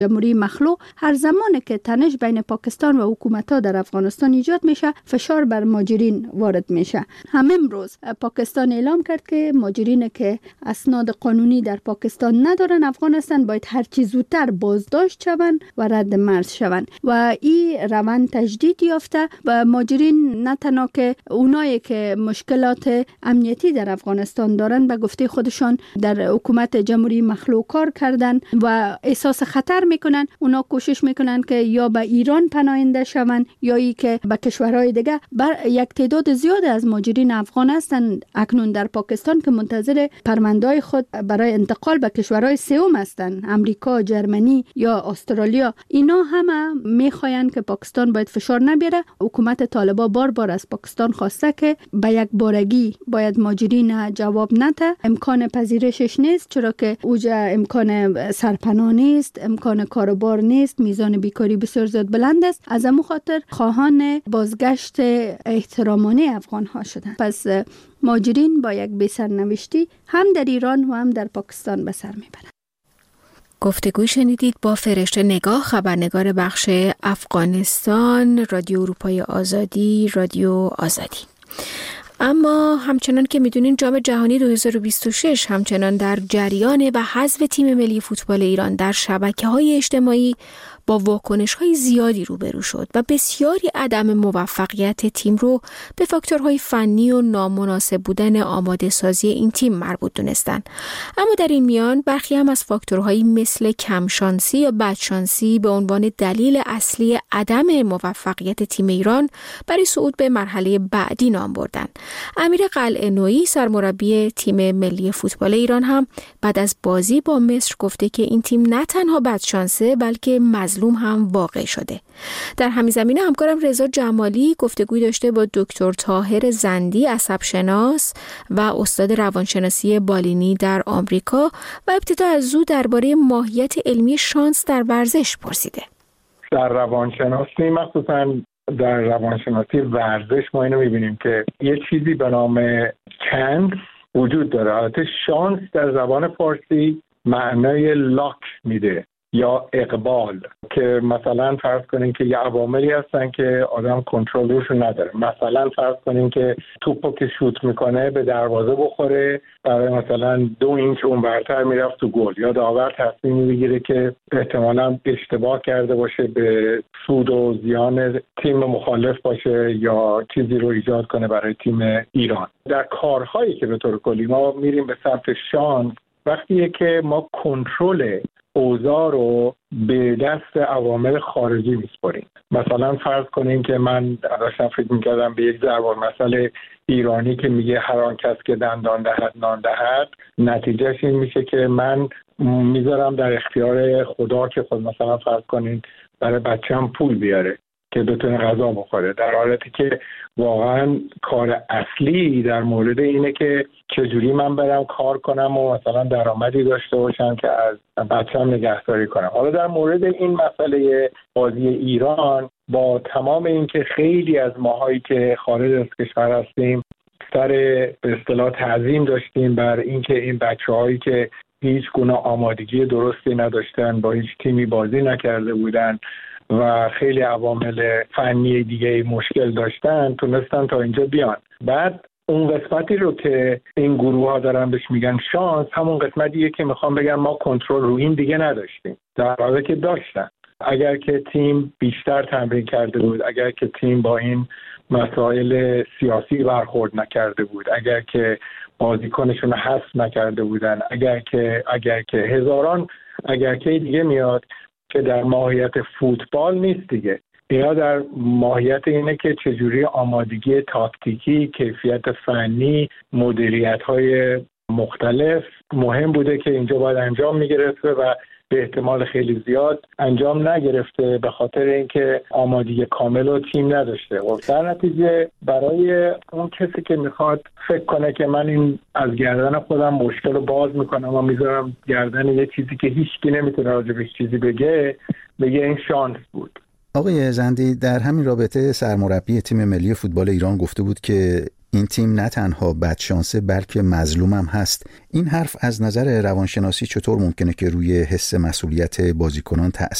جمهوری مخلوع هر زمانی که تنش بین پاکستان و حکومت‌ها در افغانستان ایجاد میشه، فشار بر مهاجرین وارد میشه. همین امروز پاکستان اعلام کرد که مهاجرین که اسناد قانونی در پاکستان ندارن افغان هستند باید هر چه زودتر بازداشت شوند و رد مرز شوند و این روند تجدید یافته و مهاجرین نه تنها که اونایی که مشکلات امنیتی در افغانستان دارن به گفته خودشان در حکومت جمهوری مخلوع کار کردن و احساس خطر میکنن، اونا کوشش میکنن که یا به ایران پناهنده شوند یا ای که به کشورهای دیگه. یک تعداد زیاد از مهاجرین افغان هستند اکنون در پاکستان که منتظر پرونده‌های خود برای انتقال به کشورهای سوم هستند، امریکا، جرمنی یا استرالیا. اینا همه میخواین که پاکستان باید فشار نبیاره. حکومت طالبان بار بار از پاکستان خواسته که به یک بارگی باید مهاجرین جواب نده، امکان پذیرشش نیست، چرا که اوجا امکان سرپناه نیست، امکان کاروبار نیست، میزان بیکاری بسیار زیاد بلند است. از همون خاطر خواهان بازگشت احترامانه افغان ها شدند. پس مهاجرین با یک بسرنوشتی هم در ایران و هم در پاکستان به سر میبرند. گفتگوی شنیدید با فرشته نگاه، خبرنگار بخش افغانستان، رادیو اروپای آزادی، رادیو آزادی. اما همچنان که میدونین جام جهانی 2026 همچنان در جریانه و حذف تیم ملی فوتبال ایران در شبکه‌های اجتماعی با واکنش‌های زیادی روبرو شد و بسیاری عدم موفقیت تیم رو به فاکتورهای فنی و نامناسب بودن آماده سازی این تیم مربوط دونستن. اما در این میان برخی هم از فاکتورهایی مثل کمشانسی یا بدشانسی به عنوان دلیل اصلی عدم موفقیت تیم ایران برای صعود به مرحله بعدی نام بردن. امیر قلعه‌نویی سرمربی تیم ملی فوتبال ایران هم بعد از بازی با مصر گفته که این تیم نه تنها بدشانسه بلکه مظلوم هم واقع شده. در همین زمینه همکارم رضا جمالی گفتگوی داشته با دکتر طاهر زندی، عصبشناس و استاد روانشناسی بالینی در آمریکا و ابتدا از او درباره ماهیت علمی شانس در ورزش پرسیده. در روانشناسی، مخصوصاً در روانشناسی ورزش، ما اینو می‌بینیم که یه چیزی به نام چانس وجود داره. البته شانس در زبان فارسی معنای لاک میده یا اقبال، که مثلا فرض کنین که یه عواملی هستن که آدم کنترل روشون نداره. مثلا فرض کنین که توپو که شوت میکنه به دروازه بخوره، برای مثلا 2 اینچ اونورتر میرفت تو گل، یا داور تصمیم میگیره که احتمالاً اشتباه کرده باشه به سود و زیان تیم مخالف باشه یا چیزی رو ایجاد کنه برای تیم ایران. در کارهایی که به طور کلی ما میریم به سمت شانس، وقتیه که ما کنترل اوضاع رو به دست عوامل خارجی میسپاریم. مثلا فرض کنین که من داشتم فکر میکردم به یک ضرب المثل ایرانی که میگه هر آن کس که دندان دهد نان دهد، نتیجهش این میشه که من میذارم در اختیار خدا که خود مثلا فرض کنین برای بچه‌م پول بیاره که بتونه غذا بخوره، در حالتی که واقعا کار اصلی در مورد اینه که چجوری من برم کار کنم و مثلا درآمدی داشته باشم که از بچه‌م نگهداری کنم. حالا در مورد این مسئله بازی ایران، با تمام این که خیلی از ماهایی که خارج از کشور هستیم سر به اصطلاح تعظیم داشتیم بر اینکه این بچه‌هایی که هیچ گونه آمادگی درستی نداشتن، با هیچ تیمی بازی نکرده بودن و خیلی عوامل فنی دیگه مشکل داشتن، تونستن تا اینجا بیان. بعد اون قسمتی رو که این گروه ها دارن بهش میگن شانس، همون قسمتیه که میخوام بگم ما کنترل رو این دیگه نداشتیم، در حالی که داشتن. اگر که تیم بیشتر تمرین کرده بود، اگر که تیم با این مسائل سیاسی برخورد نکرده بود، اگر که بازیکنشون رو حذف نکرده بودن، اگر که هزاران اگر که دیگه میاد که در ماهیت فوتبال نیست دیگه. اینا در ماهیت اینه که چجوری آمادگی تاکتیکی، کیفیت فنی، مدیریت‌های مختلف مهم بوده که اینجا باید انجام می‌گرفته و به احتمال خیلی زیاد انجام نگرفته به خاطر اینکه آمادگی کامل و تیم نداشته. و در نتیجه برای اون کسی که میخواد فکر کنه که من این از گردن خودم مشکل رو باز میکنم و میذارم گردن یه چیزی که هیچکی نمیتونه راجبش چیزی بگه این شانس بود. آقای زندی، در همین رابطه سرمربی تیم ملی فوتبال ایران گفته بود که این تیم نه تنها بدشانسه بلکه مظلومم هست. این حرف از نظر روانشناسی چطور ممکنه که روی حس مسئولیت بازیکنان تأثیر